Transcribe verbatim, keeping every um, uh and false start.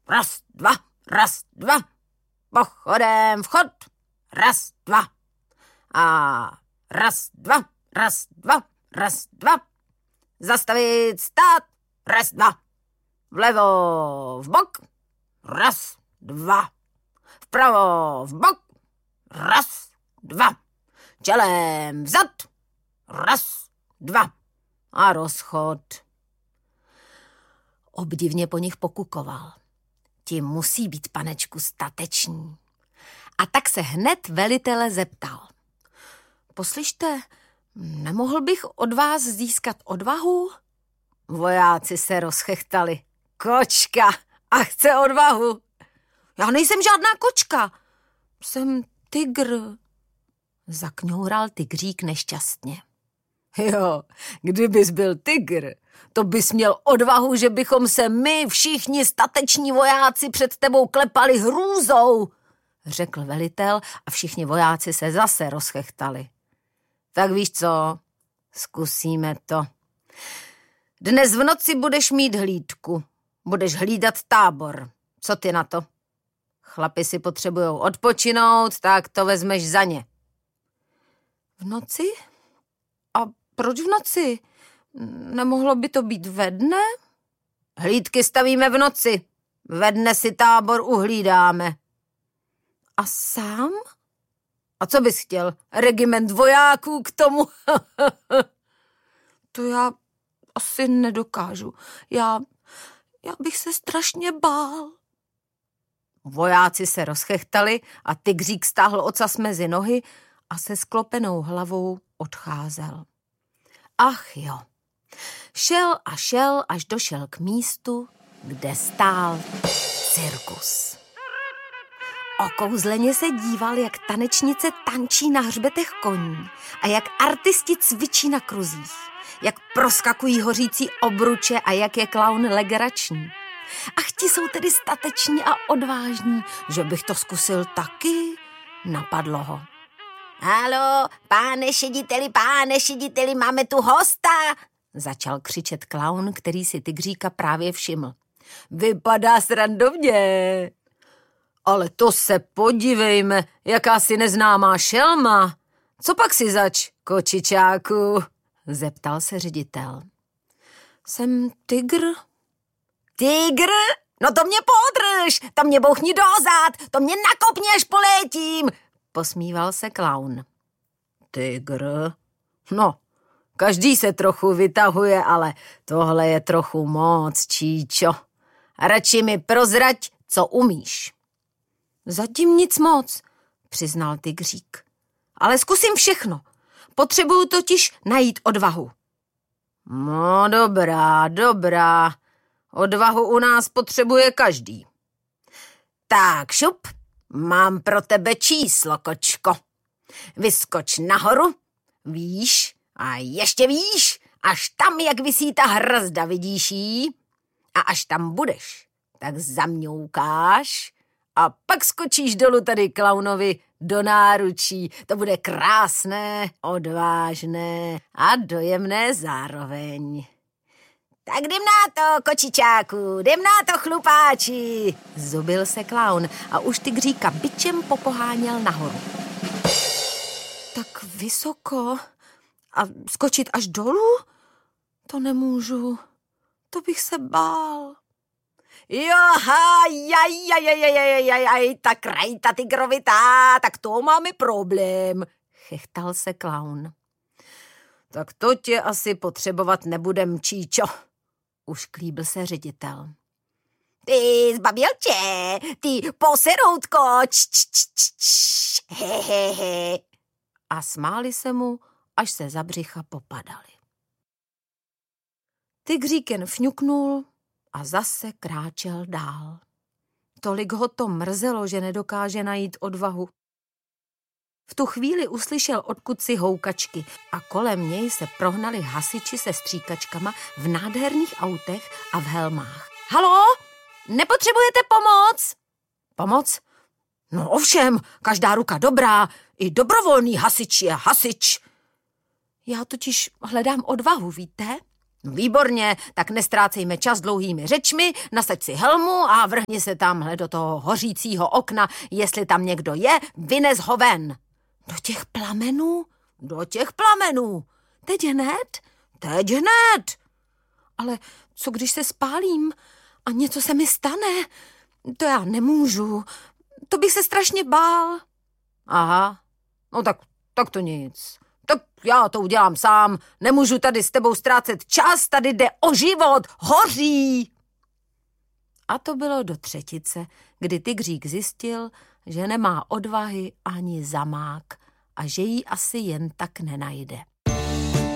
Raz, dva, raz, dva. Pochodem vchod. Raz, dva. A raz, dva, raz, dva, raz, dva. Zastavit, stát. Raz, dva. Vlevo, vbok. Raz, dva. Vpravo, vbok. Raz, dva. Čelem vzad. Raz, dva. A rozchod. Obdivně po nich pokukoval. Ti musí být, panečku, stateční. A tak se hned velitele zeptal. Poslyšte, nemohl bych od vás získat odvahu? Vojáci se rozchechtali. Kočka a chce odvahu. Já nejsem žádná kočka, jsem tygr. Zakňoural tygřík nešťastně. Jo, kdybys byl tygr, to bys měl odvahu, že bychom se my všichni stateční vojáci před tebou klepali hrůzou, řekl velitel a všichni vojáci se zase rozchechtali. Tak víš co, zkusíme to. Dnes v noci budeš mít hlídku, budeš hlídat tábor. Co ty na to? Chlapi si potřebujou odpočinout, tak to vezmeš za ně. V noci? A proč v noci? Nemohlo by to být ve dne? Hlídky stavíme v noci. Ve dne si tábor uhlídáme. A sám? A co bys chtěl? Regiment vojáků k tomu? To já asi nedokážu. Já, já bych se strašně bál. Vojáci se rozchechtali a tygřík stáhl ocas mezi nohy a se sklopenou hlavou odcházel. Ach jo, šel a šel, až došel k místu, kde stál cirkus. Okouzleně se díval, jak tanečnice tančí na hřbetech koní a jak artisti cvičí na kruzích, jak proskakují hořící obruče a jak je klaun legrační. Ach, ti jsou tedy stateční a odvážní, že bych to zkusil taky, napadlo ho. Haló, páne šediteli, páne šediteli, máme tu hosta, začal křičet klaun, který si tygříka právě všiml. Vypadá srandovně. Ale to se podívejme, jaká si neznámá šelma. Co pak si zač, kočičáku? Zeptal se ředitel. Jsem tygr. Tygr? No to mě podrž, to mě bouchni do zad, to mě nakopni, až polétím, posmíval se klaun. Tygr? No, každý se trochu vytahuje, ale tohle je trochu moc, číčo. Radši mi prozrať, co umíš. Zatím nic moc, přiznal tygřík. Ale zkusím všechno. Potřebuju totiž najít odvahu. No dobrá, dobrá. Odvahu u nás potřebuje každý. Tak šup, mám pro tebe číslo, kočko. Vyskoč nahoru, výš a ještě výš, až tam, jak visí ta hrazda, vidíš jí? A až tam budeš, tak zamňoukáš a pak skočíš dolů tady klaunovi do náručí. To bude krásné, odvážné a dojemné zároveň. Tak jdem na to, kočičáku, jdem na to, chlupáči, zubil se klaun a už tygříka bičem popoháněl nahoru. Tak vysoko a skočit až dolů? To nemůžu, to bych se bál. Joha, jaj, jaj, jaj, jaj, jaj, jaj, ta krajta tygrovitá, tak to máme problém, chechtal se klaun. Tak to tě asi potřebovat nebudem, číčo, už klíbil se ředitel. Ty zbabilče, ty poseroutko, č, č, č, č, č, he, he, he. A smáli se mu, až se za břicha popadali. Tygřík jen fňuknul a zase kráčel dál. Tolik ho to mrzelo, že nedokáže najít odvahu. V tu chvíli uslyšel odkud si houkačky a kolem něj se prohnali hasiči se stříkačkama v nádherných autech a v helmách. Haló, nepotřebujete pomoc? Pomoc? No ovšem, každá ruka dobrá, i dobrovolný hasič je hasič. Já totiž hledám odvahu, víte? No výborně, tak nestrácejme čas dlouhými řečmi, nasaď si helmu a vrhni se tamhle do toho hořícího okna, jestli tam někdo je, vynes ho ven. Do těch plamenů? Do těch plamenů. Teď hned? Teď hned. Ale co když se spálím a něco se mi stane? To já nemůžu. To bych se strašně bál. Aha, no tak, tak to nic. Tak já to udělám sám. Nemůžu tady s tebou ztrácet čas, tady jde o život. Hoří! A to bylo do třetice, kdy tygřík zjistil, že nemá odvahy ani zamák a že ji asi jen tak nenajde.